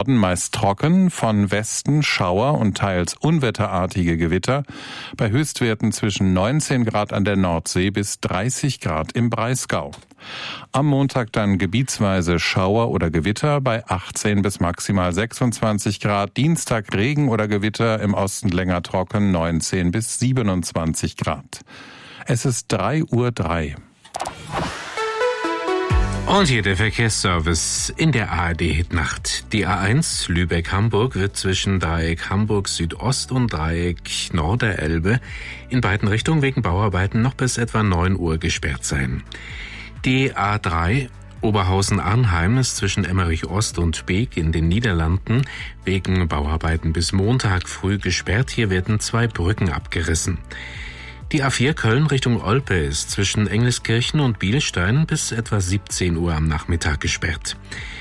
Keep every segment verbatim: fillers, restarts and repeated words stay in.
Norden meist trocken, von Westen Schauer und teils unwetterartige Gewitter, bei Höchstwerten zwischen neunzehn Grad an der Nordsee bis dreißig Grad im Breisgau. Am Montag dann gebietsweise Schauer oder Gewitter bei achtzehn bis maximal sechsundzwanzig Grad. Dienstag Regen oder Gewitter, im Osten länger trocken, neunzehn bis siebenundzwanzig Grad. Es ist drei Uhr drei. Und hier der Verkehrsservice in der A R D-Hitnacht. Die A eins Lübeck-Hamburg wird zwischen Dreieck Hamburg Südost und Dreieck Norderelbe in beiden Richtungen wegen Bauarbeiten noch bis etwa neun Uhr gesperrt sein. Die A drei Oberhausen-Arnheim ist zwischen Emmerich Ost und Beek in den Niederlanden wegen Bauarbeiten bis Montag früh gesperrt. Hier werden zwei Brücken abgerissen. Die A vier Köln Richtung Olpe ist zwischen Engelskirchen und Bielstein bis etwa siebzehn Uhr am Nachmittag gesperrt.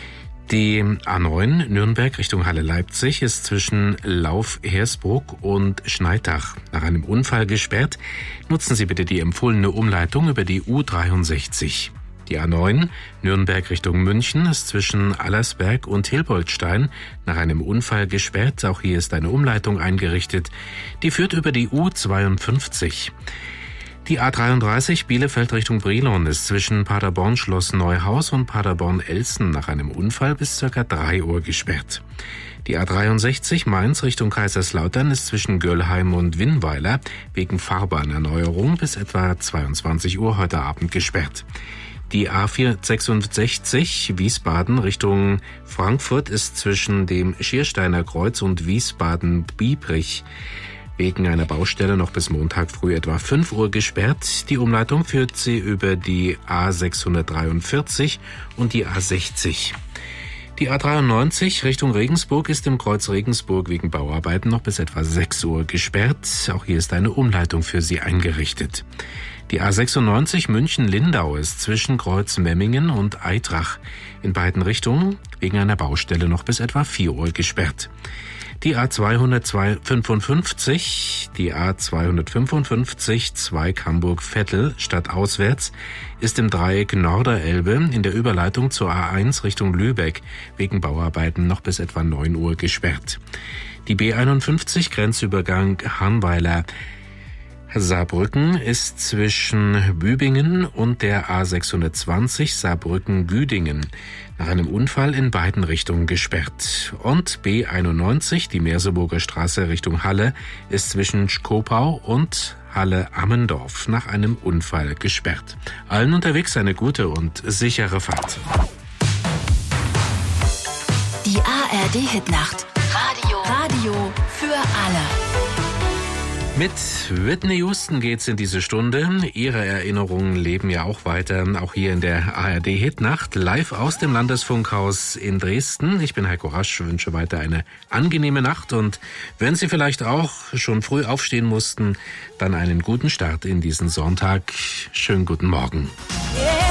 Die A neun Nürnberg Richtung Halle-Leipzig ist zwischen Lauf-Hersbruck und Schneidach nach einem Unfall gesperrt. Nutzen Sie bitte die empfohlene Umleitung über die U dreiundsechzig. Die A neun Nürnberg Richtung München ist zwischen Allersberg und Hilboldstein nach einem Unfall gesperrt. Auch hier ist eine Umleitung eingerichtet. Die führt über die U zweiundfünfzig. Die A dreiunddreißig Bielefeld Richtung Brilon ist zwischen Paderborn Schloss Neuhaus und Paderborn Elsen nach einem Unfall bis ca. drei Uhr gesperrt. Die A dreiundsechzig Mainz Richtung Kaiserslautern ist zwischen Göllheim und Winnweiler wegen Fahrbahnerneuerung bis etwa zweiundzwanzig Uhr heute Abend gesperrt. Die A vierhundertsechsundsechzig Wiesbaden Richtung Frankfurt ist zwischen dem Schiersteiner Kreuz und Wiesbaden-Biebrich wegen einer Baustelle noch bis Montag früh etwa fünf Uhr gesperrt. Die Umleitung führt sie über die A sechshundertdreiundvierzig und die A sechzig. Die A dreiundneunzig Richtung Regensburg ist im Kreuz Regensburg wegen Bauarbeiten noch bis etwa sechs Uhr gesperrt. Auch hier ist eine Umleitung für sie eingerichtet. Die A sechsundneunzig München-Lindau ist zwischen Kreuz Memmingen und Eitrach in beiden Richtungen wegen einer Baustelle noch bis etwa vier Uhr gesperrt. Die A zweihundertfünfundfünfzig, die A zweihundertfünfundfünfzig Zweig Hamburg-Vettel stadtauswärts ist im Dreieck Norderelbe in der Überleitung zur A eins Richtung Lübeck wegen Bauarbeiten noch bis etwa neun Uhr gesperrt. Die B einundfünfzig Grenzübergang Hanweiler Saarbrücken ist zwischen Bübingen und der A sechshundertzwanzig Saarbrücken-Güdingen nach einem Unfall in beiden Richtungen gesperrt. Und B einundneunzig, die Merseburger Straße Richtung Halle, ist zwischen Schkopau und Halle-Ammendorf nach einem Unfall gesperrt. Allen unterwegs eine gute und sichere Fahrt. Die A R D-Hitnacht. Radio. Radio für alle. Mit Whitney Houston geht's in diese Stunde. Ihre Erinnerungen leben ja auch weiter, auch hier in der A R D-Hitnacht, live aus dem Landesfunkhaus in Dresden. Ich bin Heiko Rasch, wünsche weiter eine angenehme Nacht und wenn Sie vielleicht auch schon früh aufstehen mussten, dann einen guten Start in diesen Sonntag. Schönen guten Morgen.